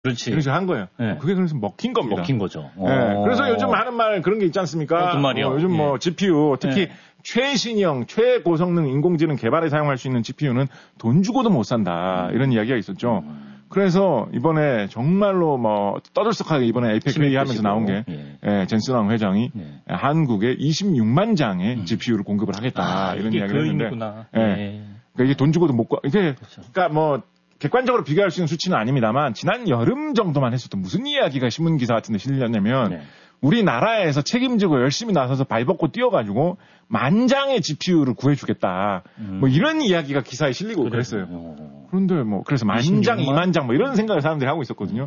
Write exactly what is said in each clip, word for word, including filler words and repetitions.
그렇지. 이런 식으로 한 거예요. 네. 그게 그래서 먹힌 겁니다. 먹힌 거죠. 네. 그래서 요즘 하는 말 그런 게 있지 않습니까? 어떤 말이요? 어, 요즘 예. 뭐 지피유, 특히 예. 최신형, 최고성능 인공지능 개발에 사용할 수 있는 지피유는 돈 주고도 못 산다. 음. 이런 이야기가 있었죠. 음. 그래서 이번에 정말로 뭐 떠들썩하게 이번에 에이펙 회의 하면서 나온 게 예. 예, 젠슨왕 회장이 예. 한국에 이십육만 장의 음. 지피유를 공급을 하겠다. 아, 이런 이게 이야기를 그 했는데. 의미구나. 예. 예. 그러니까 이게 돈 주고도 못 가. 이게 그렇죠. 그러니까 뭐 객관적으로 비교할 수 있는 수치는 아닙니다만 지난 여름 정도만 했어도 무슨 이야기가 신문 기사 같은 데 실렸냐면 네. 우리나라에서 책임지고 열심히 나서서 발벗고 뛰어가지고 만 장의 지피유를 구해주겠다. 음. 뭐 이런 이야기가 기사에 실리고 그래. 그랬어요. 어. 그런데 뭐 그래서 만 장, 이만 장 뭐 이런 생각을 사람들이 하고 있었거든요.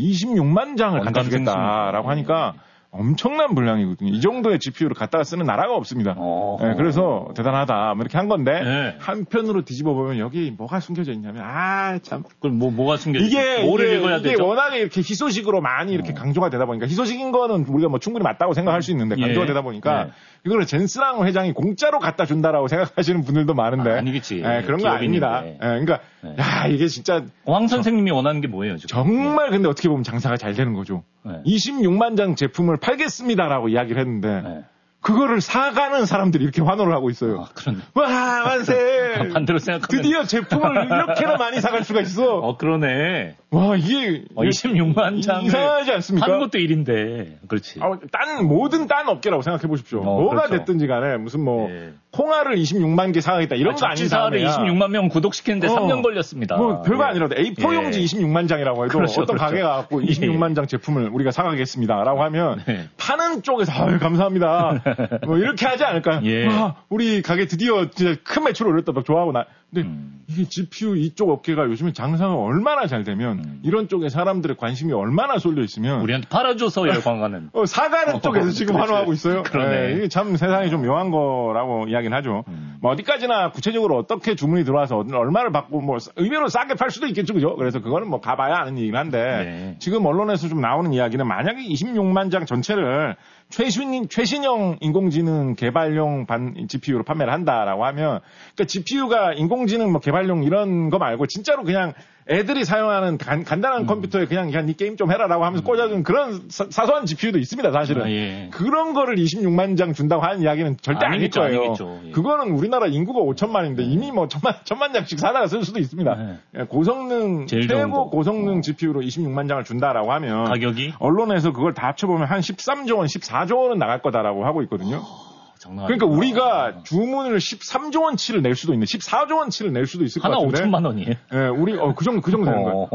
이십육만 장을 갖다 주겠다라고 하니까 엄청난 분량이거든요. 이 정도의 지피유를 갖다가 쓰는 나라가 없습니다. 네, 그래서 대단하다. 뭐 이렇게 한 건데 네. 한편으로 뒤집어 보면 여기 뭐가 숨겨져 있냐면 아 참. 그럼 뭐 뭐가 숨겨져? 이게 뭐를 이게, 읽어야 이게 되죠? 워낙에 이렇게 희소식으로 많이 이렇게 어. 강조가 되다 보니까 희소식인 거는 우리가 뭐 충분히 맞다고 생각할 수 있는데 강조가 예. 되다 보니까 예. 이거를 젠슨왕 회장이 공짜로 갖다 준다라고 생각하시는 분들도 많은데 아, 아니겠지. 네, 그런 거 아닙니다. 네, 그러니까 네. 야 이게 진짜 왕 선생님이 원하는 게 뭐예요? 지금? 정말 근데 어떻게 보면 장사가 잘 되는 거죠. 네. 이십육만 장 제품을 팔겠습니다라고 이야기를 했는데 네. 그거를 사가는 사람들이 이렇게 환호를 하고 있어요. 아, 그러네. 와, 만세! 반대로 생각하면. 드디어 제품을 이렇게나 많이 사갈 수가 있어. 어, 그러네. 와, 이게. 어, 이십육만 장. 이상하지 않습니까? 하는 것도 일인데. 그렇지. 아, 딴, 모든 딴 업계라고 생각해 보십시오. 어, 뭐가 그렇죠. 됐든지 간에 무슨 뭐, 예. 콩알을 이십육만 개 사가겠다 이런 아, 거 아닌 사람이야. 이십육만 명 구독시키는데 어. 삼 년 걸렸습니다. 뭐, 별거 예. 아니라도 에이포 용지 예. 이십육만 장이라고 해도 그렇죠, 어떤 그렇죠. 가게가 갖고 이십육만 장 제품을 우리가 사가겠습니다라고 하면 네. 파는 쪽에서 아유, 감사합니다. 뭐 이렇게 하지 않을까요? 예. 와, 우리 가게 드디어 진짜 큰 매출을 올렸다 막 좋아하고 나. 근데 음. 이게 지피유 이쪽 업계가 요즘에 장사가 얼마나 잘 되면 음. 이런 쪽에 사람들의 관심이 얼마나 쏠려 있으면 우리한테 팔아줘서 열광하는 어, 사가는 어, 쪽에서 지금 그렇지. 환호하고 있어요. 그러네. 네, 이게 참 세상이 좀 묘한 거라고 이야기는 하죠. 음. 뭐 어디까지나 구체적으로 어떻게 주문이 들어와서 얼마를 받고 뭐 의외로 싸게 팔 수도 있겠죠, 그죠? 그래서 그거는 뭐 가봐야 아는 얘기긴 한데 네. 지금 언론에서 좀 나오는 이야기는 만약에 이십육만 장 전체를 최신, 최신형 인공지능 개발용 반 지피유로 판매를 한다라고 하면, 그러니까 지피유가 인공지능 뭐 개발용 이런 거 말고 진짜로 그냥 애들이 사용하는 간, 간단한 음. 컴퓨터에 그냥, 그냥 니 게임 좀 해라라고 하면서 음. 꽂아준 그런 사, 사소한 지피유도 있습니다, 사실은. 아, 예. 그런 거를 이십육만 장 준다고 하는 이야기는 절대 아닐 거예요. 아니겠죠. 예. 그거는 우리나라 인구가 오천만인데 음. 이미 뭐 천만, 천만 장씩 사다가 쓸 수도 있습니다. 네. 고성능, 최고 고성능 어. 지피유로 이십육만 장을 준다라고 하면. 가격이? 언론에서 그걸 다 합쳐보면 한 십삼조 원, 십사조 원은 나갈 거다라고 하고 있거든요. 장난 그러니까 우리가 주문을 십삼조 원치를 낼 수도 있는, 십사조 원치를 낼 수도 있을 것 같은데. 하나 오천만 원이에요? 예, 우리, 어, 그 정도, 그 정도 되는 거예요.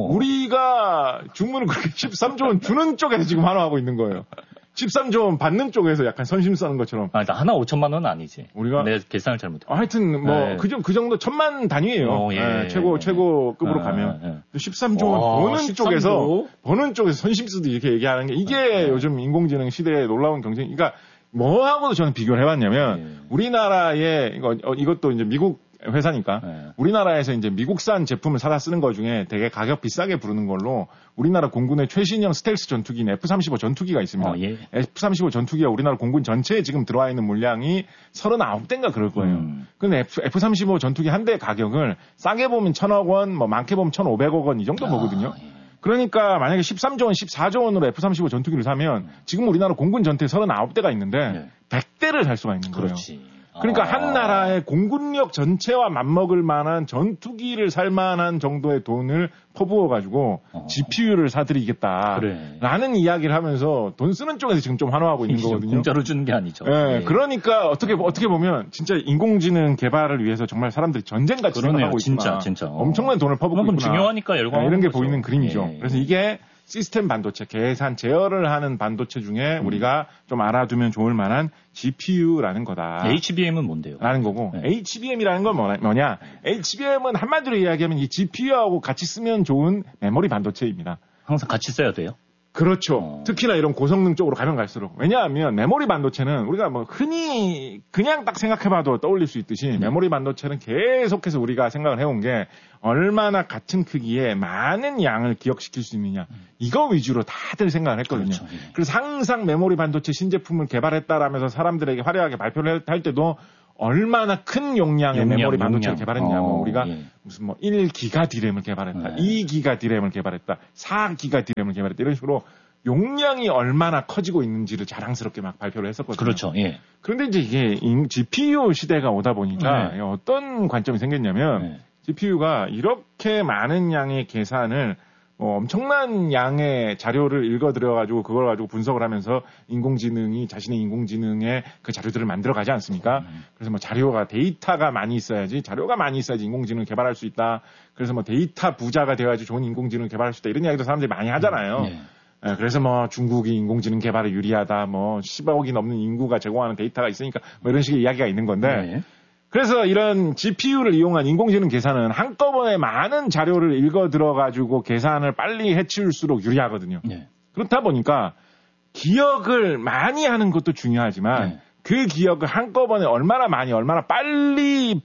우리가 주문을 그렇게 십삼조 원 주는 쪽에서 지금 환호하고 있는 거예요. 십삼조 원 받는 쪽에서 약간 선심 써는 것처럼. 아, 하나 오천만 원은 아니지. 우리가. 내 계산을 잘못했어. 아, 하여튼, 뭐, 네. 그, 그 정도 천만 단위예요. 오, 예. 예, 최고, 최고급으로 아, 가면. 예. 십삼조 원 와, 버는 십삼조? 쪽에서, 버는 쪽에서 선심 쓰도 이렇게 얘기하는 게, 이게 네. 요즘 인공지능 시대의 놀라운 경쟁, 그러니까, 뭐하고도 저는 비교를 해봤냐면, 네. 우리나라의, 이거, 어, 이것도 이제 미국 회사니까, 네. 우리나라에서 이제 미국산 제품을 사다 쓰는 거 중에 되게 가격 비싸게 부르는 걸로, 우리나라 공군의 최신형 스텔스 전투기인 에프 삼십오 전투기가 있습니다. 어, 예. 에프 삼십오 전투기가 우리나라 공군 전체에 지금 들어와 있는 물량이 서른아홉 대인가 그럴 거예요. 음. 근데 에프 삼십오 전투기 한 대 가격을 싸게 보면 천억 원, 뭐 많게 보면 천오백억 원 이 정도 보거든요. 아, 예. 그러니까 만약에 십삼조 원, 십사조 원으로 에프 삼십오 전투기를 사면 지금 우리나라 공군 전투에 서른아홉 대가 있는데 네. 백 대를 살 수가 있는 거예요. 그렇지. 그러니까 아. 한 나라의 공군력 전체와 맞먹을 만한 전투기를 살 만한 정도의 돈을 퍼부어가지고 어. 지피유를 사드리겠다. 그래. 라는 이야기를 하면서 돈 쓰는 쪽에서 지금 좀 환호하고 있는 거거든요. 공짜로 주는 게 아니죠. 네, 네. 그러니까 어떻게, 어떻게 보면 진짜 인공지능 개발을 위해서 정말 사람들이 전쟁같이 생각하고 있구나. 진짜, 진짜. 어. 엄청난 돈을 퍼붓고 있구나. 중요하니까 열광. 네, 이런 게 거죠. 보이는 그림이죠. 예. 그래서 이게 시스템 반도체, 계산, 제어를 하는 반도체 중에 음. 우리가 좀 알아두면 좋을 만한 지피유라는 거다. 에이치비엠은 뭔데요? 라는 거고. 네. 에이치비엠이라는 건 뭐냐? 에이치비엠은 한마디로 이야기하면 이 지피유하고 같이 쓰면 좋은 메모리 반도체입니다. 항상 같이 써야 돼요? 그렇죠. 어. 특히나 이런 고성능 쪽으로 가면 갈수록. 왜냐하면 메모리 반도체는 우리가 뭐 흔히 그냥 딱 생각해봐도 떠올릴 수 있듯이 네. 메모리 반도체는 계속해서 우리가 생각을 해온 게 얼마나 같은 크기에 많은 양을 기억시킬 수 있느냐. 음. 이거 위주로 다들 생각을 했거든요. 그렇죠. 네. 그래서 항상 메모리 반도체 신제품을 개발했다라면서 사람들에게 화려하게 발표를 할 때도 얼마나 큰 용량의 용량, 메모리 반도체를 용량. 개발했냐. 어, 뭐 우리가 예. 무슨 뭐 일 기가 디램을 개발했다. 네. 이 기가 디램을 개발했다. 사 기가 디램을 개발했다. 이런 식으로 용량이 얼마나 커지고 있는지를 자랑스럽게 막 발표를 했었거든요. 그렇죠. 예. 그런데 이제 이게 지피유 시대가 오다 보니까 네. 어떤 관점이 생겼냐면 네. 지피유가 이렇게 많은 양의 계산을 뭐 엄청난 양의 자료를 읽어들여가지고 그걸 가지고 분석을 하면서 인공지능이 자신의 인공지능의 그 자료들을 만들어가지 않습니까? 음. 그래서 뭐 자료가 데이터가 많이 있어야지 자료가 많이 있어야지 인공지능을 개발할 수 있다. 그래서 뭐 데이터 부자가 되어가지고 좋은 인공지능을 개발할 수 있다. 이런 이야기도 사람들이 많이 하잖아요. 네. 예, 그래서 뭐 중국이 인공지능 개발에 유리하다. 뭐 십억이 넘는 인구가 제공하는 데이터가 있으니까 뭐 이런 식의 이야기가 있는 건데. 네. 그래서 이런 지피유를 이용한 인공지능 계산은 한꺼번에 많은 자료를 읽어 들어가지고 계산을 빨리 해치울수록 유리하거든요. 네. 그렇다 보니까 기억을 많이 하는 것도 중요하지만 네. 그 기억을 한꺼번에 얼마나 많이 얼마나 빨리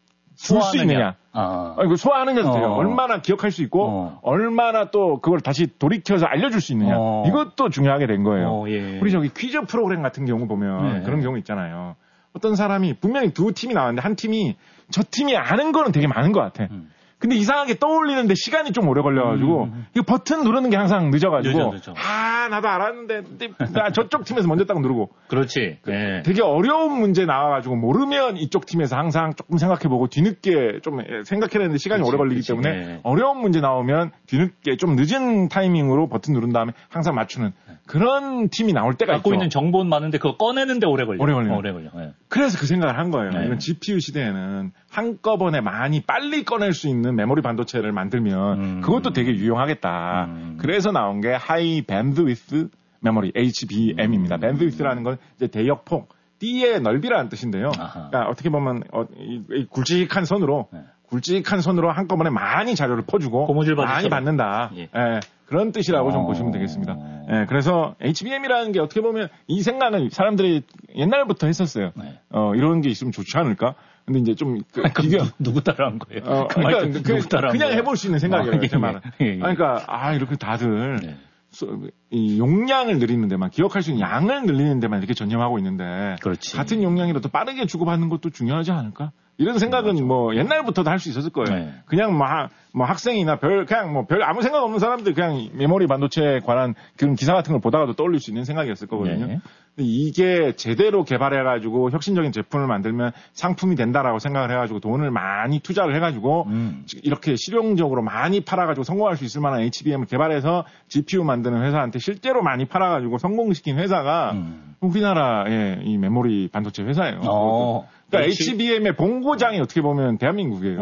줄 수 있느냐. 아. 아, 이거 소화하느냐도 돼요. 어. 얼마나 기억할 수 있고 어. 얼마나 또 그걸 다시 돌이켜서 알려줄 수 있느냐. 어. 이것도 중요하게 된 거예요. 어, 예. 우리 저기 퀴즈 프로그램 같은 경우 보면 네. 그런 경우 있잖아요. 어떤 사람이 분명히 두 팀이 나왔는데 한 팀이 저 팀이 아는 거는 되게 많은 것 같아. 음. 근데 이상하게 떠올리는데 시간이 좀 오래 걸려가지고 음. 이거 버튼 누르는 게 항상 늦어가지고 늦어, 늦어. 아 나도 알았는데 나 저쪽 팀에서 먼저 딱 누르고 그렇지. 네. 되게 어려운 문제 나와가지고 모르면 이쪽 팀에서 항상 조금 생각해보고 뒤늦게 좀 생각해내는데 시간이 그치, 오래 걸리기 그치, 때문에 네. 어려운 문제 나오면 뒤늦게 좀 늦은 타이밍으로 버튼 누른 다음에 항상 맞추는 그런 팀이 나올 때가 갖고 있죠. 있는 정보는 많은데 그거 꺼내는데 오래 걸려. 오래 걸려요. 어, 오래 걸려. 네. 그래서 그 생각을 한 거예요. 네. 이런 지피유 시대에는 한꺼번에 많이 빨리 꺼낼 수 있는 메모리 반도체를 만들면 음. 그것도 되게 유용하겠다. 음. 그래서 나온 게 하이 밴드위스 메모리 에이치비엠입니다. 음. 밴드위스라는 건 이제 대역폭 D의 넓이라는 뜻인데요. 아하. 그러니까 어떻게 보면 어, 이, 이 굵직한 선으로 네. 굵직한 선으로 한꺼번에 많이 자료를 퍼주고 고무줄 많이 받으셔. 받는다. 예. 예, 그런 뜻이라고 좀 어. 보시면 되겠습니다. 예, 그래서 에이치비엠이라는 게 어떻게 보면 이 생각은 사람들이 옛날부터 했었어요. 네. 어, 이런 게 있으면 좋지 않을까? 근데 이제 좀 그, 그럼 기계 누, 누구 따라한 거예요? 어, 그 말도 그러니까 그, 누구 따라한 그냥 거예요? 해볼 수 있는 생각이에요. 어, 예, 제 말은. 예, 예. 그러니까 아 이렇게 다들 네. 소- 이 용량을 늘리는 데만 기억할 수 있는 양을 늘리는 데만 이렇게 전념하고 있는데 그렇지. 같은 용량이라도 빠르게 주고받는 것도 중요하지 않을까? 이런 생각은 뭐 옛날부터도 할 수 있었을 거예요. 네. 그냥 뭐, 하- 뭐 학생이나 별 그냥 뭐 별 아무 생각 없는 사람들 그냥 메모리 반도체에 관한 그런 기사 같은 걸 보다가도 떠올릴 수 있는 생각이었을 거거든요. 네. 근데 이게 제대로 개발해가지고 혁신적인 제품을 만들면 상품이 된다라고 생각을 해가지고 돈을 많이 투자를 해가지고 음. 이렇게 실용적으로 많이 팔아가지고 성공할 수 있을 만한 에이치비엠을 개발해서 지피유 만드는 회사한테 실제로 많이 팔아가지고 성공시킨 회사가 음. 우리나라의 이 메모리 반도체 회사예요. 어. 그러니까 H- 에이치비엠의 본고장이 어떻게 보면 대한민국이에요.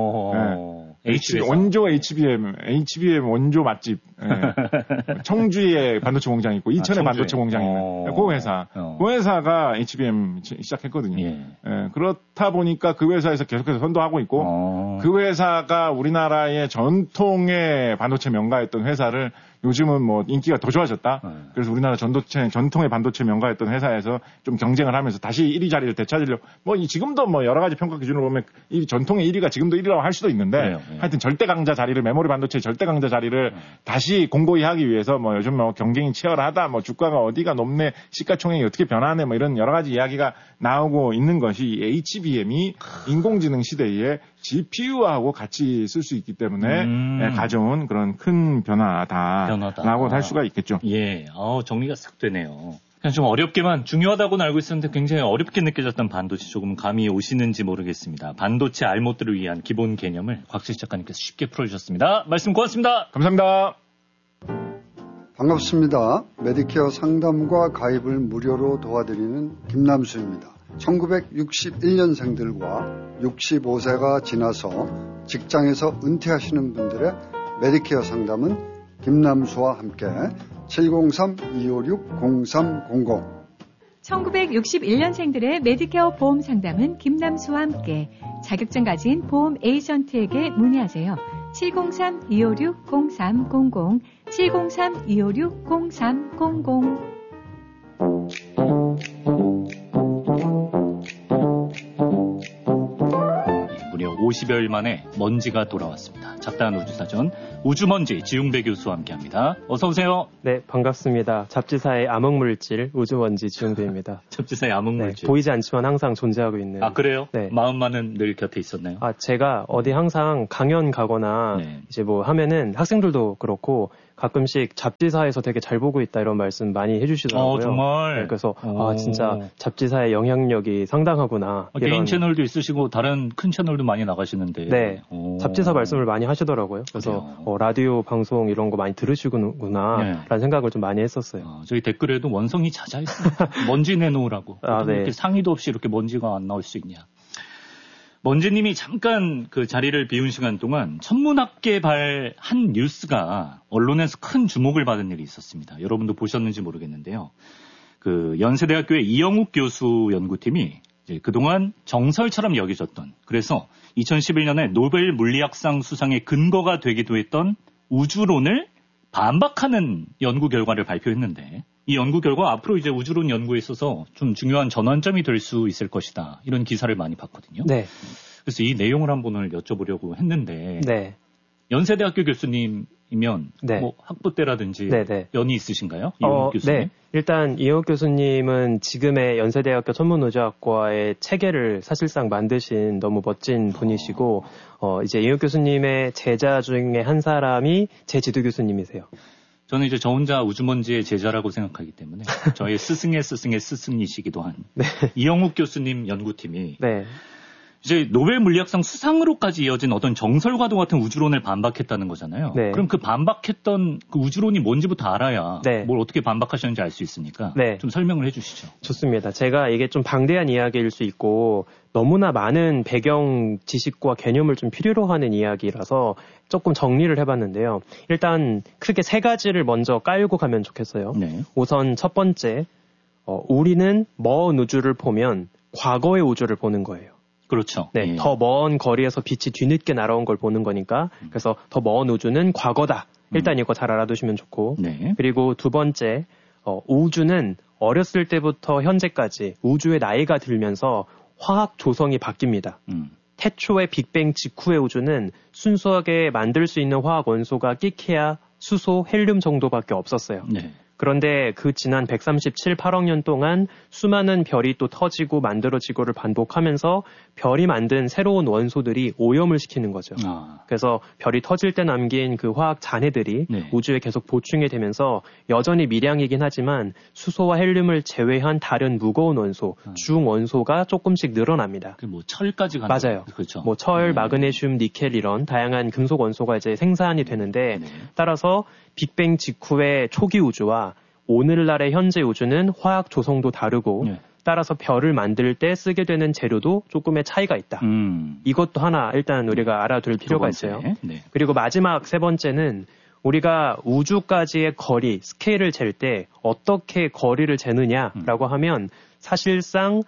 어. H, H에서. 원조 에이치비엠, 에이치비엠 원조 맛집. 예. 청주에 반도체 공장이 있고, 이천에 아, 청주에. 반도체 공장이 어. 있는 그 회사. 어. 그 회사가 에이치비엠 시- 시작했거든요. 예. 예, 그렇다 보니까 그 회사에서 계속해서 선도하고 있고, 어. 그 회사가 우리나라의 전통의 반도체 명가였던 회사를 요즘은 뭐 인기가 더 좋아졌다. 네. 그래서 우리나라 전도체, 전통의 반도체 명가였던 회사에서 좀 경쟁을 하면서 다시 일 위 자리를 되찾으려고, 뭐 이 지금도 뭐 여러 가지 평가 기준으로 보면 이 전통의 일 위가 지금도 일 위라고 할 수도 있는데, 그래요, 예. 하여튼 절대 강자 자리를, 메모리 반도체 절대 강자 자리를 네. 다시 공고히 하기 위해서 뭐 요즘 뭐 경쟁이 치열하다, 뭐 주가가 어디가 높네, 시가총액이 어떻게 변하네, 뭐 이런 여러 가지 이야기가 나오고 있는 것이 에이치비엠이 인공지능 시대에 지피유하고 같이 쓸 수 있기 때문에 음. 예, 가져온 그런 큰 변화다라고 변화다. 할 수가 있겠죠. 예. 어, 정리가 싹 되네요. 그냥 좀 어렵게만 중요하다고는 알고 있었는데 굉장히 어렵게 느껴졌던 반도체 조금 감이 오시는지 모르겠습니다. 반도체 알못들을 위한 기본 개념을 곽재식 작가님께서 쉽게 풀어주셨습니다. 말씀 고맙습니다. 감사합니다. 반갑습니다. 메디케어 상담과 가입을 무료로 도와드리는 김남수입니다. 천구백육십일 년생들과 육십오 세가 지나서 직장에서 은퇴하시는 분들의 메디케어 상담은 김남수와 함께 칠공삼 이오육 공삼공공 천구백육십일 년생들의 메디케어 보험 상담은 김남수와 함께 자격증 가진 보험 에이전트에게 문의하세요. 칠공삼 이오육 공삼공공 칠공삼 이오육 공삼공공 무려 오십 오십여일 만에 먼지가 돌아왔습니다. 잡다한 우주사전 우주먼지 지웅배 교수와 함께합니다. 어서 오세요. 네, 반갑습니다. 잡지사의 암흑물질 우주먼지 지웅배입니다. 잡지사의 암흑물질. 네, 보이지 않지만 항상 존재하고 있는. 아, 그래요? 네. 마음만은 늘 곁에 있었나요? 아, 제가 어디 항상 강연 가거나 네. 이제 뭐 하면은 학생들도 그렇고 가끔씩 잡지사에서 되게 잘 보고 있다 이런 말씀 많이 해주시더라고요. 어, 정말. 네, 그래서 오. 아 진짜 잡지사의 영향력이 상당하구나. 아, 개인 채널도 있으시고 다른 큰 채널도 많이 나가시는데. 네. 오. 잡지사 말씀을 많이 하시더라고요. 그래서 어, 라디오 방송 이런 거 많이 들으시구나라는 네. 생각을 좀 많이 했었어요. 아, 저희 댓글에도 원성이 잦아있습니다. 먼지 내놓으라고. 아, 네. 이렇게 상의도 없이 이렇게 먼지가 안 나올 수 있냐. 먼지님이 잠깐 그 자리를 비운 시간 동안 천문학계발 한 뉴스가 언론에서 큰 주목을 받은 일이 있었습니다. 여러분도 보셨는지 모르겠는데요. 그 연세대학교의 이영욱 교수 연구팀이 이제 그동안 정설처럼 여겨졌던, 그래서 이천십일 년에 노벨 물리학상 수상의 근거가 되기도 했던 우주론을 반박하는 연구 결과를 발표했는데, 이 연구 결과 앞으로 이제 우주론 연구에 있어서 좀 중요한 전환점이 될 수 있을 것이다. 이런 기사를 많이 봤거든요. 네. 그래서 이 내용을 한번 오늘 여쭤보려고 했는데, 네. 연세대학교 교수님이면 네. 뭐 학부 때라든지 네네. 연이 있으신가요? 어, 이영욱 교수님? 네. 일단 이영욱 교수님은 지금의 연세대학교 천문우주학과의 체계를 사실상 만드신 너무 멋진 분이시고, 어, 이제 이영욱 교수님의 제자 중에 한 사람이 제 지도 교수님이세요. 저는 이제 저 혼자 우주먼지의 제자라고 생각하기 때문에 저의 스승의 스승의 스승이시기도 한 네. 이영욱 교수님 연구팀이 네. 이제 노벨 물리학상 수상으로까지 이어진 어떤 정설과도 같은 우주론을 반박했다는 거잖아요. 네. 그럼 그 반박했던 그 우주론이 뭔지부터 알아야 네. 뭘 어떻게 반박하셨는지 알 수 있으니까 네. 좀 설명을 해 주시죠. 좋습니다. 제가 이게 좀 방대한 이야기일 수 있고 너무나 많은 배경 지식과 개념을 좀 필요로 하는 이야기라서 조금 정리를 해봤는데요. 일단 크게 세 가지를 먼저 깔고 가면 좋겠어요. 네. 우선 첫 번째, 어, 우리는 먼 우주를 보면 과거의 우주를 보는 거예요. 그렇죠. 네, 예. 더 먼 거리에서 빛이 뒤늦게 날아온 걸 보는 거니까. 그래서 더 먼 우주는 과거다. 일단 이거 잘 알아두시면 좋고. 네. 그리고 두 번째, 어, 우주는 어렸을 때부터 현재까지 우주의 나이가 들면서 화학 조성이 바뀝니다. 음. 태초의 빅뱅 직후의 우주는 순수하게 만들 수 있는 화학 원소가 끼케야 수소, 헬륨 정도밖에 없었어요. 네. 그런데 그 지난 백삼십칠, 팔억 년 동안 수많은 별이 또 터지고 만들어지고를 반복하면서 별이 만든 새로운 원소들이 오염을 시키는 거죠. 아. 그래서 별이 터질 때 남긴 그 화학 잔해들이 네. 우주에 계속 보충이 되면서 여전히 미량이긴 하지만 수소와 헬륨을 제외한 다른 무거운 원소, 아. 중원소가 조금씩 늘어납니다. 그 뭐 철까지 가는 맞아요. 거. 그렇죠. 뭐 철, 네. 마그네슘, 니켈 이런 다양한 금속 원소가 이제 생산이 되는데 네. 따라서 빅뱅 직후의 초기 우주와 오늘날의 현재 우주는 화학 조성도 다르고 네. 따라서 별을 만들 때 쓰게 되는 재료도 조금의 차이가 있다. 음. 이것도 하나 일단 우리가 알아둘 필요가 있어요. 네. 그리고 마지막 세 번째는 우리가 우주까지의 거리, 스케일을 잴 때 어떻게 거리를 재느냐라고 음. 하면 사실상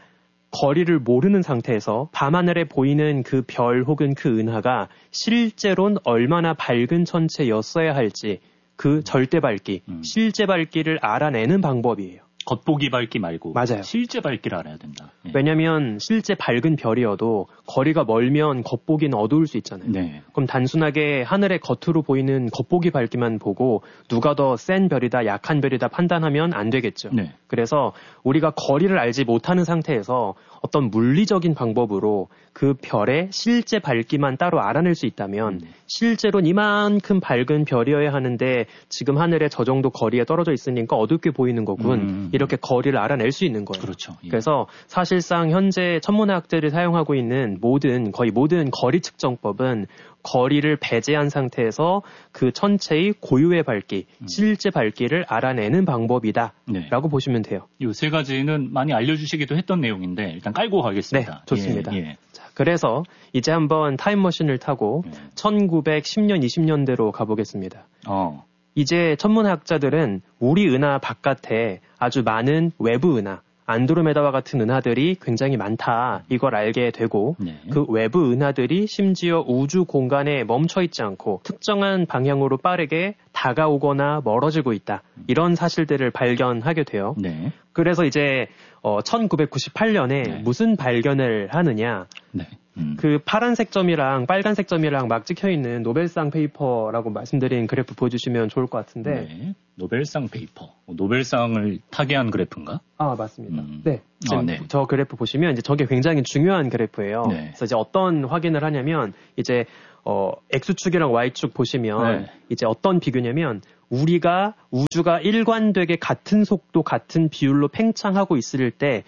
거리를 모르는 상태에서 밤하늘에 보이는 그 별 혹은 그 은하가 실제로는 얼마나 밝은 천체였어야 할지 그 절대 밝기, 음. 실제 밝기를 알아내는 방법이에요. 겉보기 밝기 말고 맞아요. 실제 밝기를 알아야 된다. 네. 왜냐하면 실제 밝은 별이어도 거리가 멀면 겉보기는 어두울 수 있잖아요. 네. 그럼 단순하게 하늘의 겉으로 보이는 겉보기 밝기만 보고 누가 더 센 별이다, 약한 별이다 판단하면 안 되겠죠. 네. 그래서 우리가 거리를 알지 못하는 상태에서 어떤 물리적인 방법으로 그 별의 실제 밝기만 따로 알아낼 수 있다면 음. 실제로는 이만큼 밝은 별이어야 하는데 지금 하늘에 저 정도 거리에 떨어져 있으니까 어둡게 보이는 거군. 음. 이렇게 거리를 알아낼 수 있는 거예요. 그렇죠. 예. 그래서 사실상 현재 천문학자들이 사용하고 있는 모든 거의 모든 거리 측정법은 거리를 배제한 상태에서 그 천체의 고유의 밝기, 음. 실제 밝기를 알아내는 방법이다 네. 라고 보시면 돼요. 이 세 가지는 많이 알려주시기도 했던 내용인데 일단 깔고 가겠습니다. 네, 좋습니다. 예, 예. 자, 그래서 이제 한번 타임머신을 타고 예. 천구백십 년, 이십 년대로 가보겠습니다. 어. 이제 천문학자들은 우리 은하 바깥에 아주 많은 외부 은하, 안드로메다와 같은 은하들이 굉장히 많다. 이걸 알게 되고 네. 그 외부 은하들이 심지어 우주 공간에 멈춰 있지 않고 특정한 방향으로 빠르게 다가오거나 멀어지고 있다. 이런 사실들을 발견하게 돼요. 네. 그래서 이제 어, 천구백구십팔 년에 네. 무슨 발견을 하느냐. 네. 음. 그 파란색 점이랑 빨간색 점이랑 막 찍혀 있는 노벨상 페이퍼라고 말씀드린 그래프 보여주시면 좋을 것 같은데. 네. 노벨상 페이퍼. 노벨상을 타개한 그래프인가? 아, 맞습니다. 음. 네. 지금 아, 네. 저 그래프 보시면 이제 저게 굉장히 중요한 그래프예요. 네. 그래서 이제 어떤 확인을 하냐면 이제 어, X축이랑 Y축 보시면 네. 이제 어떤 비교냐면 우리가 우주가 일관되게 같은 속도, 같은 비율로 팽창하고 있을 때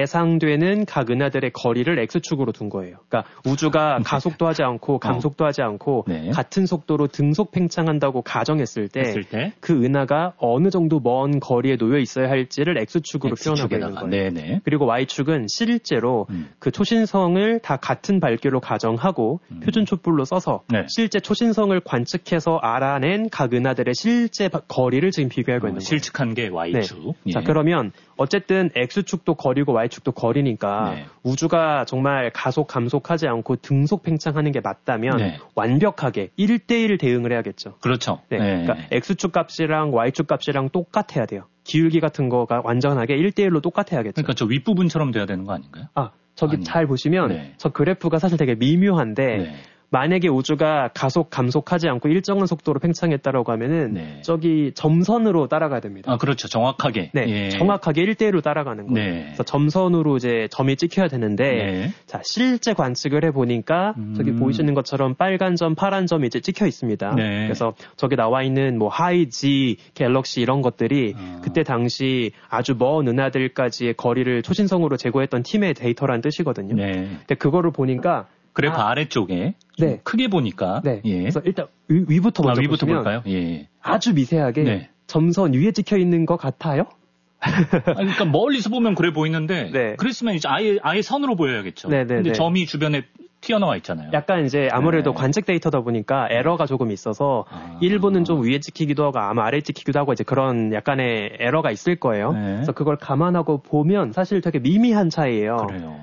예상되는 각 은하들의 거리를 X축으로 둔 거예요. 그러니까 우주가 가속도 하지 않고 감속도 하지 않고 네. 같은 속도로 등속 팽창한다고 가정했을 때 그 은하가 어느 정도 먼 거리에 놓여 있어야 할지를 X축으로 표현하고 있는 거예요. 네네. 그리고 Y축은 실제로 음. 그 초신성을 다 같은 밝기로 가정하고 음. 표준 촛불로 써서 네. 실제 초신성을 관측해서 알아낸 각 은하들의 실제 거리를 지금 비교하고 어, 있는 거예요. 실측한 게 Y축. 네. 예. 자, 그러면 어쨌든 X축도 거리고 Y축도 거리니까 네. 우주가 정말 가속 감속하지 않고 등속 팽창하는 게 맞다면 네. 완벽하게 일 대일 대응을 해야겠죠. 그렇죠. 네. 네. 그러니까 X축 값이랑 Y축 값이랑 똑같아야 돼요. 기울기 같은 거가 완전하게 일 대일로 똑같아야겠죠. 그러니까 저 윗부분처럼 돼야 되는 거 아닌가요? 아, 저기 아니. 잘 보시면 네. 저 그래프가 사실 되게 미묘한데 네. 만약에 우주가 가속 감속하지 않고 일정한 속도로 팽창했다라고 하면은 네. 저기 점선으로 따라가야 됩니다. 아, 그렇죠. 정확하게. 네. 예. 정확하게 일 대일로 따라가는 거예요. 네. 그래서 점선으로 이제 점이 찍혀야 되는데 네. 자, 실제 관측을 해 보니까 음. 저기 보이시는 것처럼 빨간 점, 파란 점이 이제 찍혀 있습니다. 네. 그래서 저기 나와 있는 뭐 하이 G, 갤럭시 이런 것들이 아. 그때 당시 아주 먼 은하들까지의 거리를 초신성으로 제거했던 팀의 데이터라는 뜻이거든요. 네. 근데 그거를 보니까 그래프 아, 아래쪽에 네. 크게 보니까 네. 예. 그래서 일단 위, 위부터 먼저 아, 위부터 보시면 볼까요? 예. 아주 미세하게 네. 점선 위에 찍혀 있는 것 같아요. 아니, 그러니까 멀리서 보면 그래 보이는데 네. 그랬으면 이제 아예 아예 선으로 보여야겠죠. 네, 네, 근데 네. 점이 주변에 튀어나와 있잖아요. 약간 이제 아무래도 네. 관측 데이터다 보니까 에러가 조금 있어서 아. 일부는 좀 위에 찍히기도 하고 아마 아래에 찍히기도 하고 이제 그런 약간의 에러가 있을 거예요. 네. 그래서 그걸 감안하고 보면 사실 되게 미미한 차이예요. 그래요.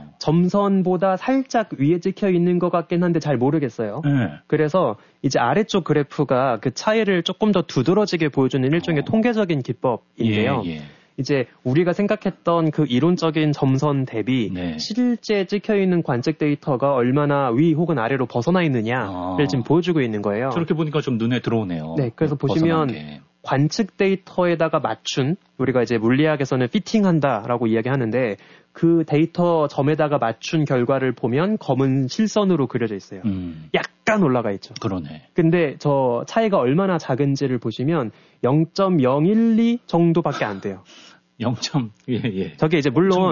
점선보다 살짝 위에 찍혀 있는 것 같긴 한데 잘 모르겠어요. 네. 그래서 이제 아래쪽 그래프가 그 차이를 조금 더 두드러지게 보여주는 일종의 어. 통계적인 기법인데요. 예, 예. 이제 우리가 생각했던 그 이론적인 점선 대비 네. 실제 찍혀있는 관측 데이터가 얼마나 위 혹은 아래로 벗어나 있느냐를 아. 지금 보여주고 있는 거예요. 저렇게 보니까 좀 눈에 들어오네요. 네, 그래서 보시면 관측 데이터에다가 맞춘 우리가 이제 물리학에서는 피팅한다라고 이야기하는데 그 데이터 점에다가 맞춘 결과를 보면 검은 실선으로 그려져 있어요. 음. 약간 올라가 있죠. 그러네. 근데 저 차이가 얼마나 작은지를 보시면 영 점 영일이 정도밖에 안 돼요. 영. 예, 예. 저게 이제 물론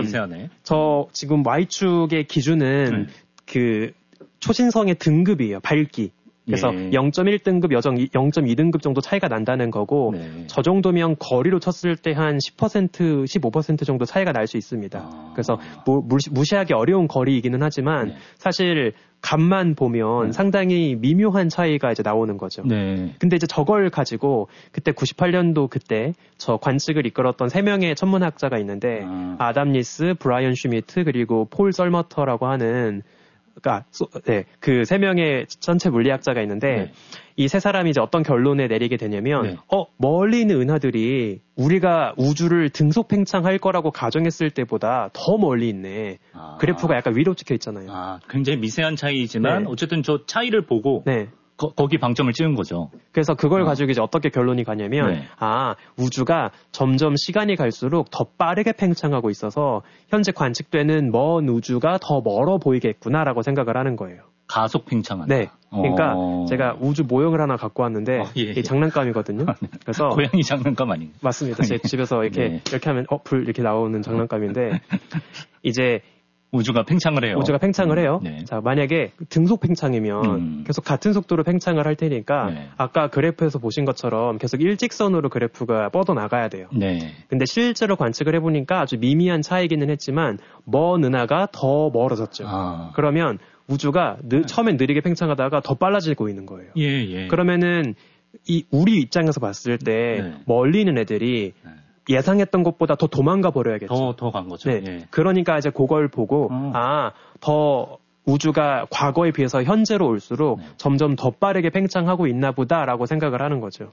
저 지금 Y축의 기준은 음. 그 초신성의 등급이에요. 밝기. 그래서 예. 영 점 일 등급, 영 점 이 등급 정도 차이가 난다는 거고 네. 저 정도면 거리로 쳤을 때 한 십 퍼센트, 십오 퍼센트 정도 차이가 날 수 있습니다. 아. 그래서 무, 무시, 무시하기 어려운 거리이기는 하지만 네. 사실 값만 보면 네. 상당히 미묘한 차이가 이제 나오는 거죠. 네. 근데 이제 저걸 가지고 그때 구십팔 년도 그때 저 관측을 이끌었던 세 명의 천문학자가 있는데 아. 아담 리스, 브라이언 슈미트 그리고 폴 썰머터라고 하는 그러니까 네, 그 세 명의 전체 물리학자가 있는데 네. 이 세 사람이 이제 어떤 결론에 내리게 되냐면 네. 어 멀리 있는 은하들이 우리가 우주를 등속 팽창할 거라고 가정했을 때보다 더 멀리 있네. 아. 그래프가 약간 위로 찍혀 있잖아요. 아, 굉장히 미세한 차이지만 네. 어쨌든 저 차이를 보고 네. 거, 거기 방점을 찍은 거죠. 그래서 그걸 어. 가지고 이제 어떻게 결론이 가냐면 네. 아 우주가 점점 시간이 갈수록 더 빠르게 팽창하고 있어서 현재 관측되는 먼 우주가 더 멀어 보이겠구나라고 생각을 하는 거예요. 가속 팽창한다. 네. 그러니까 어. 제가 우주 모형을 하나 갖고 왔는데 어, 예, 예. 이게 장난감이거든요. 그래서 고양이 장난감 아닌가? 맞습니다. 제 집에서 이렇게 네. 이렇게 하면 어 불 이렇게 나오는 장난감인데 이제 우주가 팽창을 해요. 우주가 팽창을 해요. 네. 자, 만약에 등속 팽창이면 음. 계속 같은 속도로 팽창을 할 테니까 네. 아까 그래프에서 보신 것처럼 계속 일직선으로 그래프가 뻗어나가야 돼요. 네. 근데 실제로 관측을 해보니까 아주 미미한 차이기는 했지만 먼 은하가 더 멀어졌죠. 아. 그러면 우주가 느, 처음엔 느리게 팽창하다가 더 빨라지고 있는 거예요. 예, 예. 그러면은 이 우리 입장에서 봤을 때 네. 멀리 있는 애들이 네. 예상했던 것보다 더 도망가 버려야겠죠. 더, 더 간 거죠. 네. 예. 그러니까 이제 그걸 보고, 어. 아, 더 우주가 과거에 비해서 현재로 올수록 네. 점점 더 빠르게 팽창하고 있나 보다라고 생각을 하는 거죠.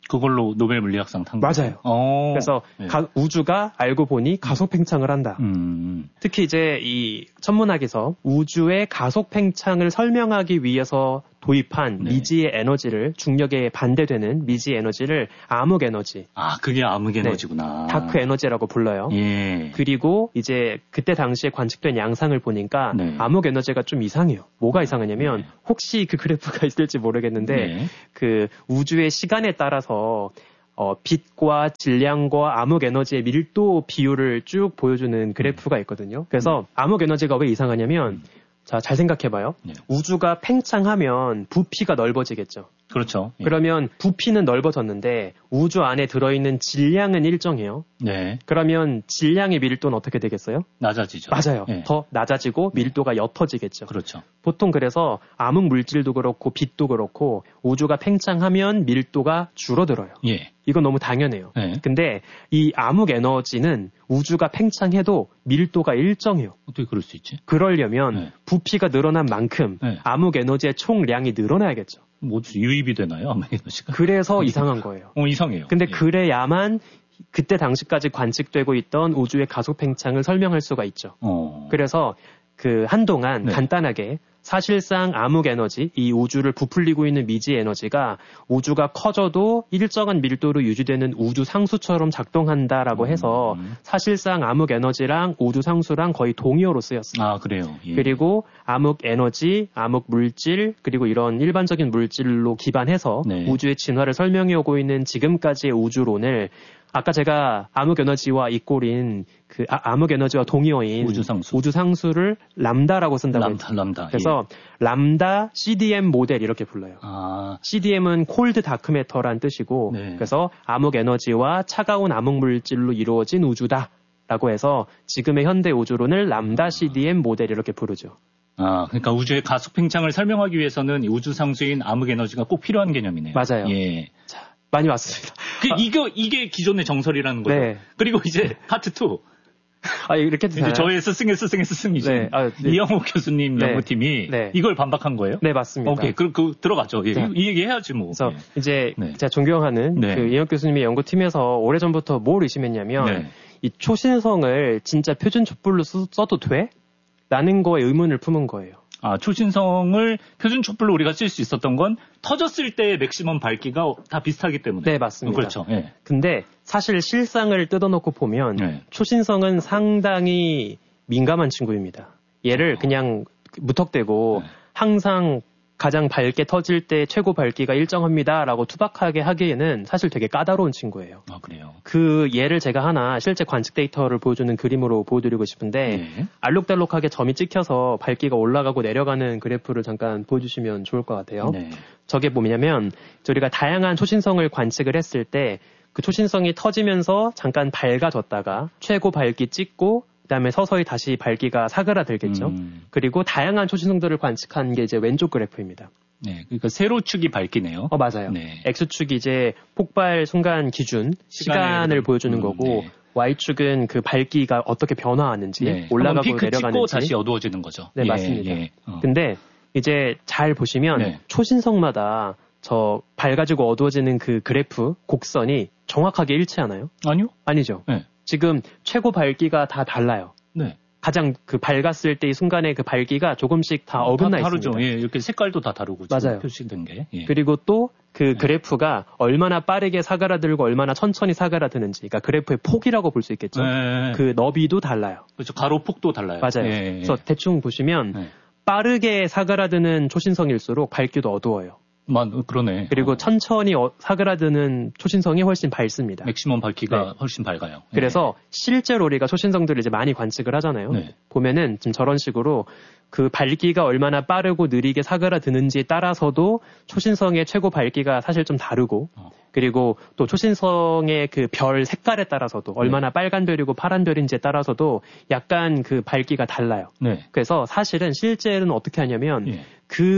그걸로 노벨 물리학상 탄 거예요? 맞아요. 오. 그래서 네. 가, 우주가 알고 보니 가속 팽창을 한다. 음. 특히 이제 이 천문학에서 우주의 가속 팽창을 설명하기 위해서 도입한 네. 미지의 에너지를 중력에 반대되는 미지의 에너지를 암흑 에너지. 아, 그게 암흑 에너지구나. 네. 다크 에너지라고 불러요. 예. 그리고 이제 그때 당시에 관측된 양상을 보니까 네. 암흑 에너지가 좀 이상해요. 뭐가 이상하냐면 네. 혹시 그 그래프가 있을지 모르겠는데 네. 그 우주의 시간에 따라서 어, 빛과 질량과 암흑 에너지의 밀도 비율을 쭉 보여주는 그래프가 있거든요. 그래서 음. 암흑 에너지가 왜 이상하냐면 음. 자, 잘 생각해봐요. 네. 우주가 팽창하면 부피가 넓어지겠죠. 그렇죠. 예. 그러면 부피는 넓어졌는데 우주 안에 들어있는 질량은 일정해요. 네. 그러면 질량의 밀도는 어떻게 되겠어요? 낮아지죠. 맞아요. 예. 더 낮아지고 밀도가 옅어지겠죠. 그렇죠. 보통 그래서 암흑 물질도 그렇고 빛도 그렇고 우주가 팽창하면 밀도가 줄어들어요. 예. 이건 너무 당연해요. 네. 근데 이 암흑 에너지는 우주가 팽창해도 밀도가 일정해요. 어떻게 그럴 수 있지? 그러려면 네. 부피가 늘어난 만큼 네. 암흑 에너지의 총량이 늘어나야겠죠. 뭐 유입이 되나요? 암흑 에너지가? 그래서 이상한 거예요. 어, 이상해요. 근데 예. 그래야만 그때 당시까지 관측되고 있던 우주의 가속 팽창을 설명할 수가 있죠. 어. 그래서 그 한동안 네. 간단하게 사실상 암흑 에너지, 이 우주를 부풀리고 있는 미지 에너지가 우주가 커져도 일정한 밀도로 유지되는 우주 상수처럼 작동한다라고 음. 해서 사실상 암흑 에너지랑 우주 상수랑 거의 동의어로 쓰였어요. 아, 그래요? 예. 그리고 암흑 에너지, 암흑 물질, 그리고 이런 일반적인 물질로 기반해서 네. 우주의 진화를 설명해 오고 있는 지금까지의 우주론을 아까 제가 암흑 에너지와 이꼴인 그 아, 암흑 에너지와 동의어인 우주상수. 우주상수를 람다라고 쓴다고 람다, 했죠. 람다. 그래서 예. 람다 씨디엠 모델 이렇게 불러요. 아. 씨디엠은 콜드 다크 매터란 뜻이고 네. 그래서 암흑 에너지와 차가운 암흑 물질로 이루어진 우주다라고 해서 지금의 현대 우주론을 람다 씨디엠 모델 이렇게 부르죠. 아, 그러니까 우주의 가속 팽창을 설명하기 위해서는 우주상수인 암흑 에너지가 꼭 필요한 개념이네요. 맞아요. 예. 자, 많이 왔습니다. 그, 이거, 이게 기존의 정설이라는 거죠. 네. 그리고 이제 파트 투. 아, 이렇게 되나요? 저의 스승의 스승의 스승이죠. 네. 아, 네. 이영호 교수님 네. 연구팀이 네. 이걸 반박한 거예요? 네, 맞습니다. 오케이. 그, 그, 들어갔죠. 예. 이, 이 얘기 해야지 뭐. 그래서 예. 이제 네. 제가 존경하는 네. 그 이영호 교수님의 연구팀에서 오래전부터 뭘 의심했냐면 네. 이 초신성을 진짜 표준 촛불로 써, 써도 돼? 라는 거에 의문을 품은 거예요. 아, 초신성을 표준 촛불로 우리가 쓸 수 있었던 건 터졌을 때의 맥시멈 밝기가 다 비슷하기 때문에. 네, 맞습니다. 그렇죠. 예. 근데 사실 실상을 뜯어놓고 보면 네. 초신성은 상당히 민감한 친구입니다. 얘를 어. 그냥 무턱대고 네. 항상 가장 밝게 터질 때 최고 밝기가 일정합니다라고 투박하게 하기에는 사실 되게 까다로운 친구예요. 아, 그래요? 그 예를 제가 하나 실제 관측 데이터를 보여주는 그림으로 보여드리고 싶은데 네. 알록달록하게 점이 찍혀서 밝기가 올라가고 내려가는 그래프를 잠깐 보여주시면 좋을 것 같아요. 네. 저게 뭐냐면 우리가 다양한 초신성을 관측을 했을 때 그 초신성이 터지면서 잠깐 밝아졌다가 최고 밝기 찍고 그다음에 서서히 다시 밝기가 사그라들겠죠. 음. 그리고 다양한 초신성들을 관측한 게 이제 왼쪽 그래프입니다. 네, 그러니까 세로축이 밝기네요. 어, 맞아요. 네. X축이 이제 폭발 순간 기준 시간을 보여주는 음, 거고 네. Y축은 그 밝기가 어떻게 변화하는지 네. 올라가고 피크 내려가는지 찍고 다시 어두워지는 거죠. 네, 예, 맞습니다. 예. 어. 근데 이제 잘 보시면 네. 초신성마다 저 밝아지고 어두워지는 그 그래프 곡선이 정확하게 일치하나요? 아니요. 아니죠. 네. 지금 최고 밝기가 다 달라요. 네. 가장 그 밝았을 때의 순간에 그 밝기가 조금씩 다 어긋나 다 다르죠. 있습니다. 예, 이렇게 색깔도 다 다르고 맞아요. 표시된 게. 예. 그리고 또 그 네. 그래프가 얼마나 빠르게 사그라들고 얼마나 천천히 사그라드는지, 그러니까 그래프의 폭이라고 볼 수 있겠죠. 네. 그 너비도 달라요. 그렇죠. 가로폭도 달라요. 맞아요. 예, 예. 그래서 대충 보시면 네. 빠르게 사그라드는 초신성일수록 밝기도 어두워요. 만, 그러네. 그리고 어. 천천히 어, 사그라드는 초신성이 훨씬 밝습니다. 맥시멈 밝기가 네. 훨씬 밝아요. 그래서 네. 실제로 우리가 초신성들을 이제 많이 관측을 하잖아요. 네. 보면은 지금 저런 식으로 그 밝기가 얼마나 빠르고 느리게 사그라드는지에 따라서도 초신성의 최고 밝기가 사실 좀 다르고 어. 그리고 또 초신성의 그 별 색깔에 따라서도 얼마나 네. 빨간 별이고 파란 별인지에 따라서도 약간 그 밝기가 달라요. 네. 그래서 사실은 실제는 어떻게 하냐면 예.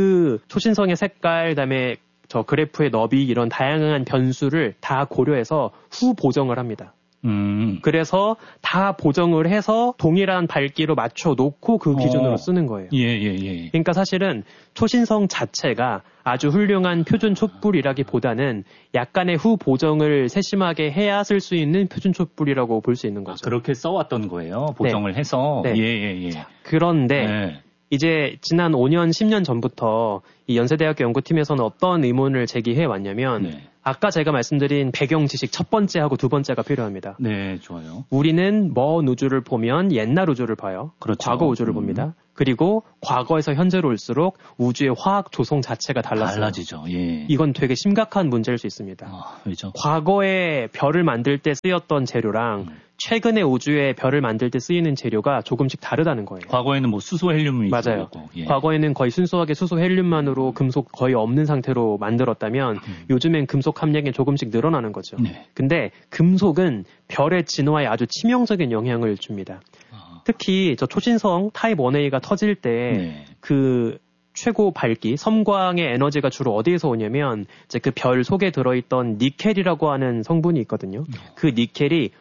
그 초신성의 색깔, 그다음에 저 그래프의 너비 이런 다양한 변수를 다 고려해서 후 보정을 합니다. 음. 그래서 다 보정을 해서 동일한 밝기로 맞춰 놓고 그 기준으로 어. 쓰는 거예요. 예, 예, 예. 그러니까 사실은 초신성 자체가 아주 훌륭한 표준 촛불이라기보다는 약간의 후 보정을 세심하게 해야 쓸 수 있는 표준 촛불이라고 볼 수 있는 거죠. 아, 그렇게 써왔던 거예요. 보정을 네. 해서. 네. 예, 예, 예. 그런데 네. 이제 지난 오 년, 십 년 전부터 이 연세대학교 연구팀에서는 어떤 의문을 제기해 왔냐면 네. 아까 제가 말씀드린 배경 지식 첫 번째하고 두 번째가 필요합니다. 네, 좋아요. 우리는 먼 우주를 보면 옛날 우주를 봐요. 그렇죠. 과거 우주를 음. 봅니다. 그리고 과거에서 현재로 올수록 우주의 화학 조성 자체가 달랐어요. 달라지죠. 예. 이건 되게 심각한 문제일 수 있습니다. 아, 왜죠? 과거에 별을 만들 때 쓰였던 재료랑 음. 최근에 우주에 별을 만들 때 쓰이는 재료가 조금씩 다르다는 거예요. 과거에는 뭐 수소 헬륨이 맞아요. 있었고, 예. 과거에는 거의 순수하게 수소 헬륨만으로 금속 거의 없는 상태로 만들었다면 음. 요즘엔 금속 함량이 조금씩 늘어나는 거죠. 네. 근데 금속은 별의 진화에 아주 치명적인 영향을 줍니다. 아. 특히 저 초신성 타입 원 에이가 터질 때 그 네. 최고 밝기, 섬광의 에너지가 주로 어디에서 오냐면 이제 그 별 속에 들어있던 니켈이라고 하는 성분이 있거든요. 음. 그 니켈이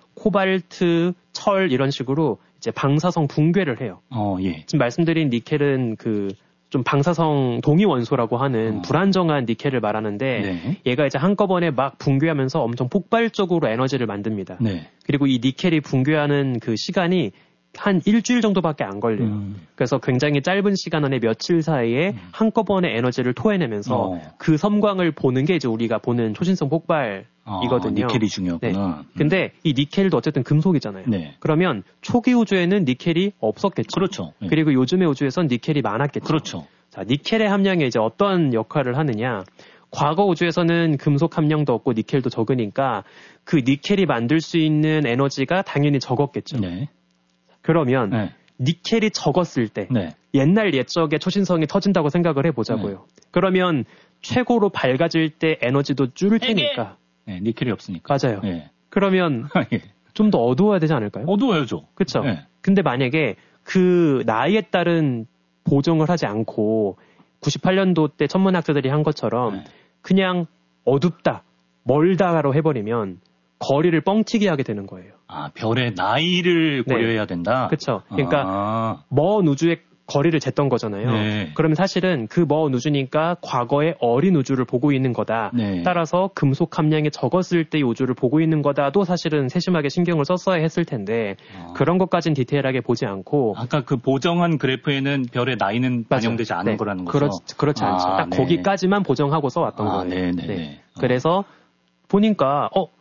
코발트, 철 이런 식으로 이제 방사성 붕괴를 해요. 어, 예. 지금 말씀드린 니켈은 그 좀 방사성 동위 원소라고 하는 어. 불안정한 니켈을 말하는데 네. 얘가 이제 한꺼번에 막 붕괴하면서 엄청 폭발적으로 에너지를 만듭니다. 네. 그리고 이 니켈이 붕괴하는 그 시간이 한 일주일 정도밖에 안 걸려요. 음. 그래서 굉장히 짧은 시간 안에 며칠 사이에 음. 한꺼번에 에너지를 토해내면서 어. 그 섬광을 보는 게 이제 우리가 보는 초신성 폭발이거든요. 아, 니켈이 중요하구나. 네. 근데 이 니켈도 어쨌든 금속이잖아요. 네. 그러면 초기 우주에는 니켈이 없었겠죠. 그렇죠. 네. 그리고 요즘의 우주에선 니켈이 많았겠죠. 그렇죠. 자, 니켈의 함량이 이제 어떤 역할을 하느냐. 과거 우주에서는 금속 함량도 없고 니켈도 적으니까 그 니켈이 만들 수 있는 에너지가 당연히 적었겠죠. 네. 그러면 네. 니켈이 적었을 때 네. 옛날 옛적의 초신성이 터진다고 생각을 해보자고요. 네. 그러면 최고로 밝아질 때 에너지도 줄을 테니까. 네, 니켈이 없으니까. 맞아요. 네. 그러면 예. 좀 더 어두워야 되지 않을까요? 어두워야죠. 그렇죠. 네. 근데 만약에 그 나이에 따른 보정을 하지 않고 구십팔 년도 때 천문학자들이 한 것처럼 네. 그냥 어둡다, 멀다로 해버리면 거리를 뻥튀기 하게 되는 거예요. 아, 별의 나이를 고려해야 네. 된다? 그렇죠. 그러니까 아. 먼 우주의 거리를 쟀던 거잖아요. 네. 그러면 사실은 그 먼 우주니까 과거의 어린 우주를 보고 있는 거다. 네. 따라서 금속 함량이 적었을 때의 우주를 보고 있는 거다도 사실은 세심하게 신경을 썼어야 했을 텐데 아. 그런 것까지는 디테일하게 보지 않고 아까 그 보정한 그래프에는 별의 나이는 반영되지 않은 네. 거라는 거죠? 그렇, 그렇지 않죠. 아, 딱 네. 거기까지만 보정하고 써왔던 아, 거예요. 네네. 네. 그래서 보니까 어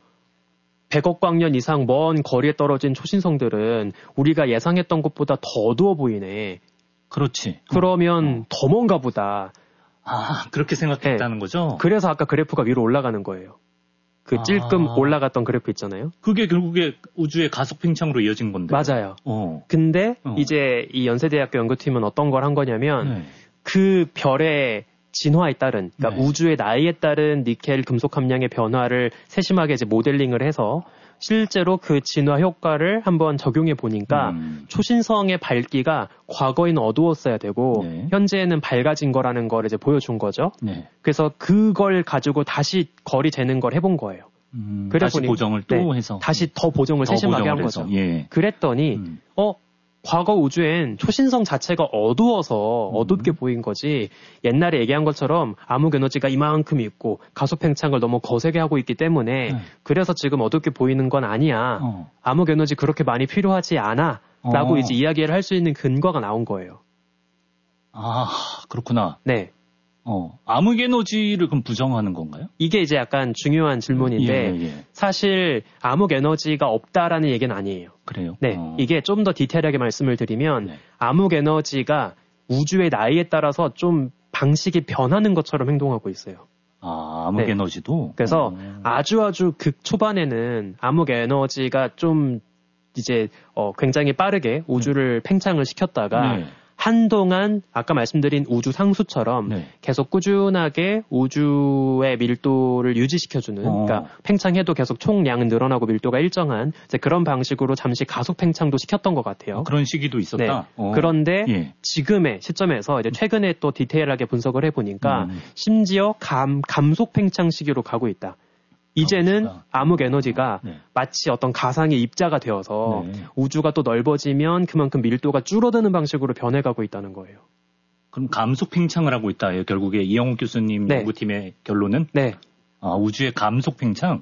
백억 광년 이상 먼 거리에 떨어진 초신성들은 우리가 예상했던 것보다 더 어두워 보이네. 그렇지. 그러면 어. 더 먼가 보다. 아, 그렇게 생각했다는 네. 거죠? 그래서 아까 그래프가 위로 올라가는 거예요. 그 찔끔 아. 올라갔던 그래프 있잖아요. 그게 결국에 우주의 가속 팽창으로 이어진 건데. 맞아요. 어. 근데 어. 이제 이 연세대학교 연구팀은 어떤 걸 한 거냐면 네. 그 별의 진화에 따른, 그러니까 네. 우주의 나이에 따른 니켈 금속 함량의 변화를 세심하게 이제 모델링을 해서 실제로 그 진화 효과를 한번 적용해 보니까 음. 초신성의 밝기가 과거에는 어두웠어야 되고 네. 현재는 밝아진 거라는 걸 이제 보여준 거죠. 네. 그래서 그걸 가지고 다시 거리 재는 걸 해본 거예요. 음, 그래 다시 보니, 보정을 또 네, 해서 다시 더 보정을 더 세심하게 보정을 한 거죠. 예. 그랬더니 음. 어 과거 우주엔 초신성 자체가 어두워서 음. 어둡게 보인 거지 옛날에 얘기한 것처럼 암흑 에너지가 이만큼 있고 가속 팽창을 너무 거세게 하고 있기 때문에 네. 그래서 지금 어둡게 보이는 건 아니야. 어. 암흑 에너지 그렇게 많이 필요하지 않아. 라고 어. 이제 이야기를 할 수 있는 근거가 나온 거예요. 아, 그렇구나. 네. 어, 암흑 에너지를 그럼 부정하는 건가요? 이게 이제 약간 중요한 질문인데 예, 예. 사실 암흑 에너지가 없다라는 얘기는 아니에요. 그래요? 네, 어. 이게 좀 더 디테일하게 말씀을 드리면 네. 암흑 에너지가 우주의 나이에 따라서 좀 방식이 변하는 것처럼 행동하고 있어요. 아, 암흑 네. 에너지도? 그래서 어. 아주 아주 극 초반에는 암흑 에너지가 좀 이제 어, 굉장히 빠르게 우주를 음. 팽창을 시켰다가 네. 한동안 아까 말씀드린 우주 상수처럼 네. 계속 꾸준하게 우주의 밀도를 유지시켜주는 어. 그러니까 팽창해도 계속 총량은 늘어나고 밀도가 일정한 이제 그런 방식으로 잠시 가속 팽창도 시켰던 것 같아요. 어, 그런 시기도 있었다? 네. 어. 그런데 예. 지금의 시점에서 이제 최근에 또 디테일하게 분석을 해보니까 음. 심지어 감, 감속 팽창 시기로 가고 있다. 이제는 아, 암흑 에너지가 네. 마치 어떤 가상의 입자가 되어서 네. 우주가 또 넓어지면 그만큼 밀도가 줄어드는 방식으로 변해가고 있다는 거예요. 그럼 감속 팽창을 하고 있다. 결국에 이영욱 교수님 네. 연구팀의 결론은 네. 아, 우주의 감속 팽창.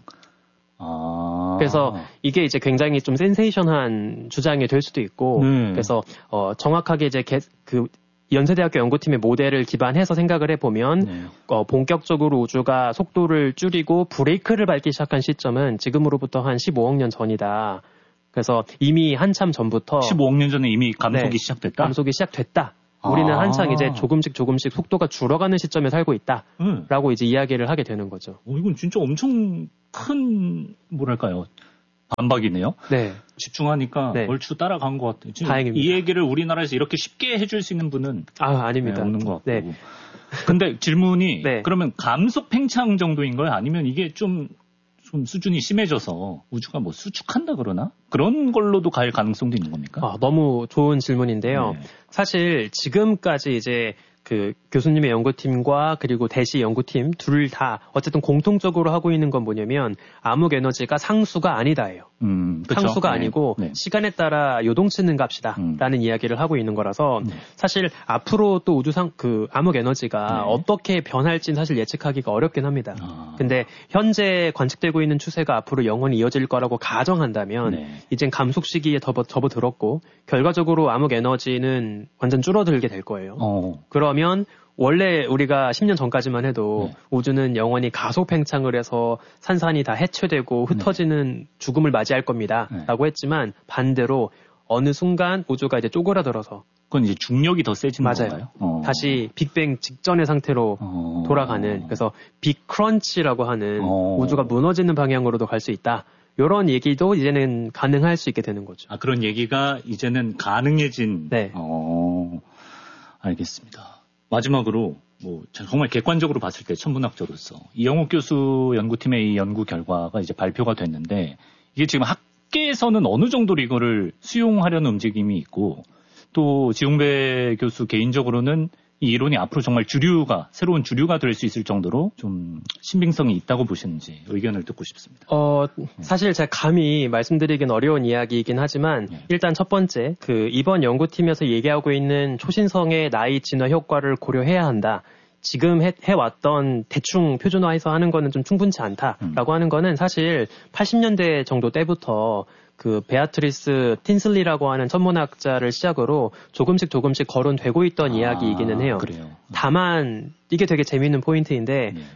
아. 그래서 이게 이제 굉장히 좀 센세이션한 주장이 될 수도 있고, 네. 그래서 어, 정확하게 이제 개, 그 연세대학교 연구팀의 모델을 기반해서 생각을 해보면 네. 어, 본격적으로 우주가 속도를 줄이고 브레이크를 밟기 시작한 시점은 지금으로부터 한 십오억 년 전이다. 그래서 이미 한참 전부터 십오억 년 전에 이미 감속이 네, 시작됐다. 감속이 시작됐다. 우리는 아. 한창 이제 조금씩 조금씩 속도가 줄어가는 시점에 살고 있다라고 네. 이제 이야기를 하게 되는 거죠. 어, 이건 진짜 엄청 큰 뭐랄까요 반박이네요. 네. 집중하니까 네. 얼추 따라간 것 같아요. 지금 다행입니다. 이 얘기를 우리나라에서 이렇게 쉽게 해줄 수 있는 분은 아 아닙니다. 네, 없는 것 같고. 네. 근데 질문이 네. 그러면 감속 팽창 정도인 거예요? 아니면 이게 좀, 좀 수준이 심해져서 우주가 뭐 수축한다 그러나? 그런 걸로도 갈 가능성도 있는 겁니까? 아, 너무 좋은 질문인데요. 네. 사실 지금까지 이제 그 교수님의 연구팀과 그리고 대시 연구팀 둘 다 어쨌든 공통적으로 하고 있는 건 뭐냐면 암흑 에너지가 상수가 아니다예요. 음, 그쵸? 상수가 네. 아니고 네. 시간에 시간에 따라 요동치는 값이다라는 음. 이야기를 하고 있는 거라서 네. 사실 앞으로 또 우주상 그 암흑 에너지가 네. 어떻게 변할지는 사실 예측하기가 어렵긴 합니다. 아. 근데 현재 관측되고 있는 추세가 앞으로 영원히 이어질 거라고 가정한다면 네. 이젠 감속 시기에 접어, 접어들었고 결과적으로 암흑 에너지는 완전 줄어들게 될 거예요. 어. 그러면 원래 우리가 십 년 전까지만 해도 네. 우주는 영원히 가속 팽창을 해서 산산이 다 해체되고 흩어지는 죽음을 맞이할 겁니다. 네. 라고 했지만 반대로 어느 순간 우주가 이제 쪼그라들어서 그건 이제 중력이 더 세지는 맞아요. 건가요? 어. 다시 빅뱅 직전의 상태로 어. 돌아가는 그래서 빅크런치라고 하는 어. 우주가 무너지는 방향으로도 갈 수 있다. 이런 얘기도 이제는 가능할 수 있게 되는 거죠. 아, 그런 얘기가 이제는 가능해진. 네. 어, 알겠습니다. 마지막으로, 뭐, 정말 객관적으로 봤을 때 천문학자로서 이영욱 교수 연구팀의 이 연구 결과가 이제 발표가 됐는데, 이게 지금 학계에서는 어느 정도로 이거를 수용하려는 움직임이 있고, 또 지용배 교수 개인적으로는 이 이론이 앞으로 정말 주류가, 새로운 주류가 될 수 있을 정도로 좀 신빙성이 있다고 보시는지 의견을 듣고 싶습니다. 어, 사실 제가 감히 말씀드리긴 어려운 이야기이긴 하지만 네. 일단 첫 번째, 그 이번 연구팀에서 얘기하고 있는 초신성의 나이 진화 효과를 고려해야 한다. 지금 해, 해왔던 대충 표준화해서 하는 거는 좀 충분치 않다라고 음. 하는 거는 사실 팔십 년대 정도 때부터 그 베아트리스 틴슬리라고 하는 천문학자를 시작으로 조금씩 조금씩 거론되고 있던 아, 이야기이기는 해요. 그래요. 다만 이게 되게 재미있는 포인트인데 네.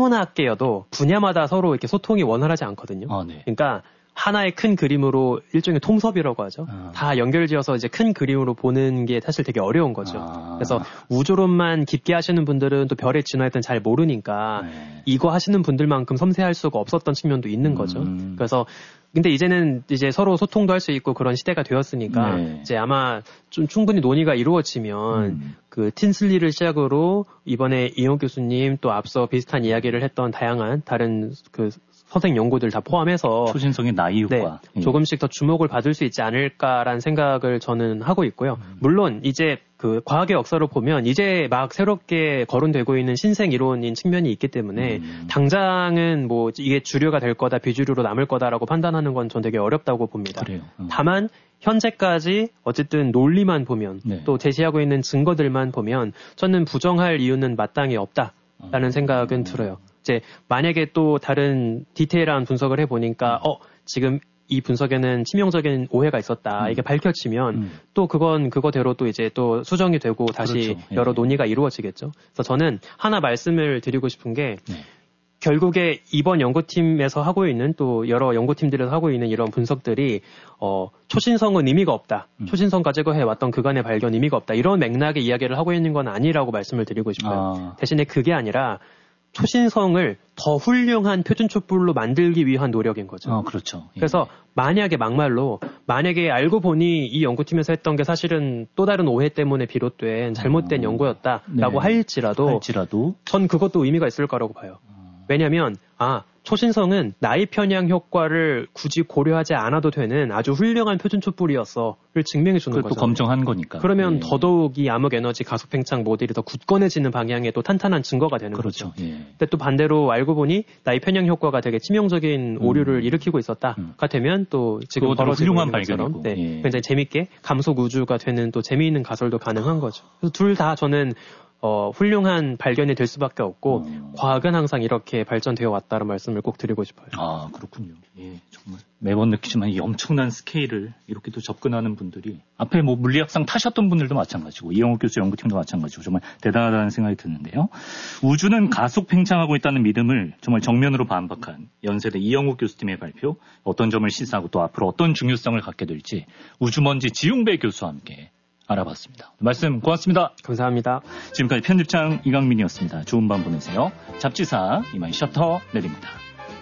천문학계여도 분야마다 서로 이렇게 소통이 원활하지 않거든요. 아, 네. 그러니까 하나의 큰 그림으로 일종의 통섭이라고 하죠. 아. 다 연결지어서 이제 큰 그림으로 보는 게 사실 되게 어려운 거죠. 아. 그래서 우주론만 깊게 하시는 분들은 또 별의 진화에 대해서 잘 모르니까 네. 이거 하시는 분들만큼 섬세할 수가 없었던 측면도 있는 거죠. 음. 그래서 근데 이제는 이제 서로 소통도 할 수 있고 그런 시대가 되었으니까 네. 이제 아마 좀 충분히 논의가 이루어지면 음. 그 틴슬리를 시작으로 이번에 이용 교수님 또 앞서 비슷한 이야기를 했던 다양한 다른 그 서생 연구들 다 포함해서 초신성의 나이 효과 네, 예. 조금씩 더 주목을 받을 수 있지 않을까라는 생각을 저는 하고 있고요. 음. 물론 이제 그 과학의 역사를 보면 이제 막 새롭게 거론되고 있는 신생 이론인 측면이 있기 때문에 음. 당장은 뭐 이게 주류가 될 거다 비주류로 남을 거다라고 판단하는 건 전 되게 어렵다고 봅니다. 그래요. 음. 다만 현재까지 어쨌든 논리만 보면 네. 또 제시하고 있는 증거들만 보면 저는 부정할 이유는 마땅히 없다라는 음. 생각은 들어요. 이제 만약에 또 다른 디테일한 분석을 해보니까 어 지금 이 분석에는 치명적인 오해가 있었다. 음. 이게 밝혀지면 음. 또 그건 그거대로 또 이제 또 수정이 되고 다시 그렇죠. 여러 예. 논의가 이루어지겠죠. 그래서 저는 하나 말씀을 드리고 싶은 게 네. 결국에 이번 연구팀에서 하고 있는 또 여러 연구팀들에서 하고 있는 이런 분석들이 어 초신성은 의미가 없다. 음. 초신성 가지고 해왔던 그간의 발견 의미가 없다. 이런 맥락의 이야기를 하고 있는 건 아니라고 말씀을 드리고 싶어요. 아. 대신에 그게 아니라 초신성을 더 훌륭한 표준 촛불로 만들기 위한 노력인 거죠. 어, 그렇죠. 예. 그래서 만약에 막말로 만약에 알고 보니 이 연구팀에서 했던 게 사실은 또 다른 오해 때문에 비롯된 잘못된 어, 연구였다라고 네. 할지라도, 할지라도 전 그것도 의미가 있을 거라고 봐요. 어. 왜냐하면 아 초신성은 나이 편향 효과를 굳이 고려하지 않아도 되는 아주 훌륭한 표준 촛불이었어를 증명해 주는 거죠. 그것도 검증한 거니까. 그러면 예. 더더욱 이 암흑 에너지 가속 팽창 모델이 더 굳건해지는 방향에 또 탄탄한 증거가 되는 그렇죠. 거죠. 예. 근데 또 반대로 알고 보니 나이 편향 효과가 되게 치명적인 음. 오류를 일으키고 있었다가 음. 되면 또 지금 벌어지고 있는 것처럼 네, 예. 굉장히 재밌게 감속 우주가 되는 또 재미있는 가설도 가능한 거죠. 그래서 둘 다 저는 어, 훌륭한 발견이 될 수밖에 없고 음. 과학은 항상 이렇게 발전되어 왔다는 말씀을 꼭 드리고 싶어요. 아 그렇군요. 예, 정말 매번 느끼지만 이 엄청난 스케일을 이렇게 또 접근하는 분들이 앞에 뭐 물리학상 타셨던 분들도 마찬가지고 이영욱 교수 연구팀도 마찬가지고 정말 대단하다는 생각이 드는데요. 우주는 가속 팽창하고 있다는 믿음을 정말 정면으로 반박한 연세대 이영욱 교수팀의 발표, 어떤 점을 시사하고 또 앞으로 어떤 중요성을 갖게 될지 우주먼지 지용배 교수와 함께 알아봤습니다. 말씀 고맙습니다. 감사합니다. 지금까지 편집장 이강민이었습니다. 좋은 밤 보내세요. 잡지사 이만 셔터 내립니다.